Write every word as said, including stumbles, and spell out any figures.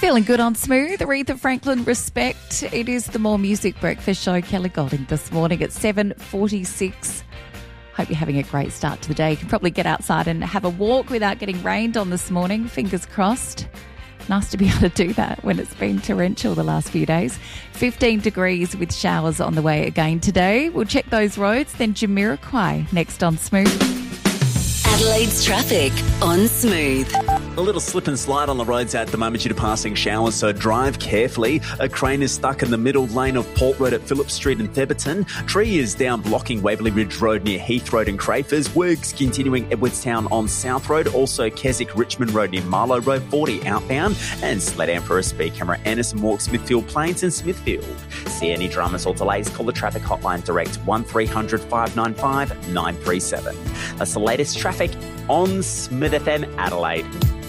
Feeling good on Smooth. Aretha Franklin, Respect. It is the More Music Breakfast Show. Kelly Golding this morning at seven forty-six. Hope you're having a great start to the day. You can probably get outside and have a walk without getting rained on this morning. Fingers crossed. Nice to be able to do that when it's been torrential the last few days. fifteen degrees with showers on the way again today. We'll check those roads. Then Jamiroquai next on Smooth. Adelaide's traffic on Smooth. A little slip and slide on the roads at the moment due to passing showers, so drive carefully. A crane is stuck in the middle lane of Port Road at Phillip Street in Theberton. Tree is down blocking Waverley Ridge Road near Heath Road and Crafers. Works continuing Edwardstown on South Road. Also Keswick Richmond Road near Marlow Road, forty outbound. And slow down for a speed camera. Anderson Walk, Smithfield Plains and Smithfield. See any dramas or delays, call the traffic hotline direct one three hundred five nine five nine three seven. That's the latest traffic on Smooth F M Adelaide.